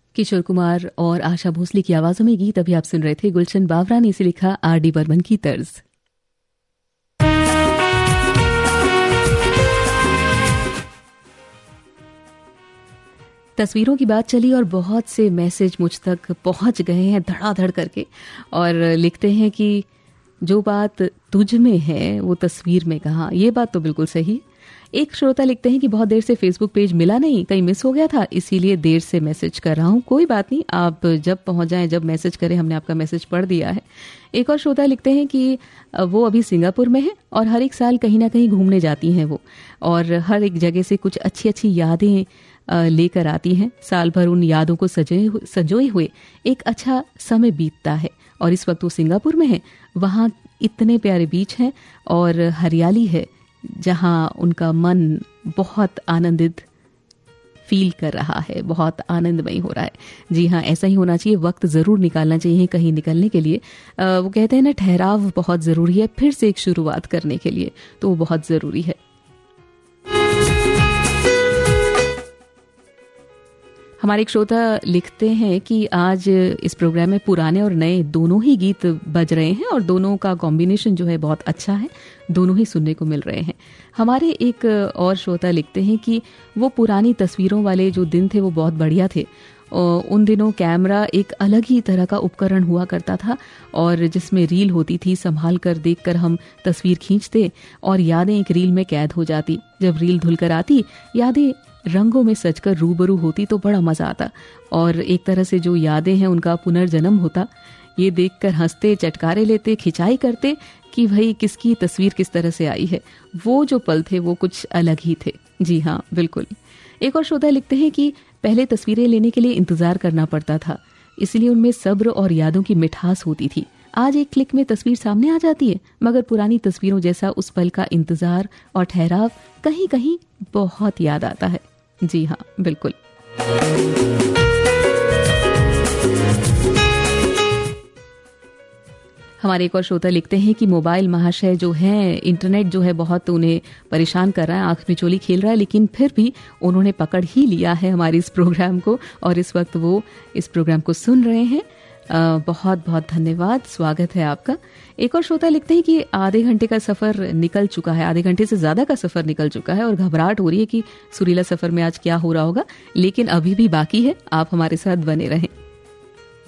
किशोर कुमार और आशा भोसले की आवाजों में गीत अभी आप सुन रहे थे। गुलशन बावरा ने इसे लिखा आर.डी. बर्मन की तर्ज। तस्वीरों की बात चली और बहुत से मैसेज मुझ तक पहुंच गए हैं धड़ाधड़ करके, और लिखते हैं कि जो बात तुझ में है वो तस्वीर में कहाँ। ये बात तो बिल्कुल सही। एक श्रोता लिखते हैं कि बहुत देर से फेसबुक पेज मिला नहीं, कहीं मिस हो गया था, इसीलिए देर से मैसेज कर रहा हूँ। कोई बात नहीं, आप जब पहुंच जाएं, जब मैसेज करें, हमने आपका मैसेज पढ़ दिया है। एक और श्रोता लिखते हैं कि वो अभी सिंगापुर में है और हर एक साल कहीं ना कहीं घूमने जाती हैं वो, और हर एक जगह से कुछ अच्छी अच्छी यादें लेकर आती हैं। साल भर उन यादों को संजोए हुए एक अच्छा समय बीतता है, और इस वक्त वो सिंगापुर में है। वहाँ इतने प्यारे बीच हैं और हरियाली है, जहाँ उनका मन बहुत आनंदित फील कर रहा है, बहुत आनंदमय हो रहा है। जी हाँ, ऐसा ही होना चाहिए। वक्त ज़रूर निकालना चाहिए कहीं निकलने के लिए। वो कहते हैं ना, ठहराव बहुत ज़रूरी है फिर से एक शुरुआत करने के लिए, तो वो बहुत ज़रूरी है। हमारे एक श्रोता लिखते हैं कि आज इस प्रोग्राम में पुराने और नए दोनों ही गीत बज रहे हैं, और दोनों का कॉम्बिनेशन जो है बहुत अच्छा है, दोनों ही सुनने को मिल रहे हैं। हमारे एक और श्रोता लिखते हैं कि वो पुरानी तस्वीरों वाले जो दिन थे वो बहुत बढ़िया थे। उन दिनों कैमरा एक अलग ही तरह का उपकरण हुआ करता था, और जिसमें रील होती थी, संभाल कर देख कर हम तस्वीर खींचते और यादें एक रील में कैद हो जाती। जब रील धुल कर आती, यादें रंगों में सजकर रूबरू होती तो बड़ा मजा आता, और एक तरह से जो यादें हैं उनका पुनर्जन्म होता। ये देखकर हंसते, चटकारे लेते, खिंचाई करते कि भाई किसकी तस्वीर किस तरह से आई है। वो जो पल थे वो कुछ अलग ही थे। जी हाँ, बिल्कुल। एक और श्रोता लिखते हैं कि पहले तस्वीरें लेने के लिए इंतजार करना पड़ता था, इसलिए उनमें सब्र और यादों की मिठास होती थी। आज एक क्लिक में तस्वीर सामने आ जाती है, मगर पुरानी तस्वीरों जैसा उस पल का इंतजार और ठहराव कहीं कहीं बहुत याद आता है। जी हाँ, बिल्कुल। हमारे एक और श्रोता लिखते हैं कि मोबाइल महाशय जो है, इंटरनेट जो है बहुत उन्हें परेशान कर रहा है, आंख में चोली खेल रहा है, लेकिन फिर भी उन्होंने पकड़ ही लिया है हमारे इस प्रोग्राम को, और इस वक्त वो इस प्रोग्राम को सुन रहे हैं। बहुत बहुत धन्यवाद, स्वागत है आपका। एक और श्रोता लिखते हैं कि आधे घंटे का सफर निकल चुका है, आधे घंटे से ज्यादा का सफर निकल चुका है, और घबराहट हो रही है कि सुरीला सफर में आज क्या हो रहा होगा, लेकिन अभी भी बाकी है। आप हमारे साथ बने रहें।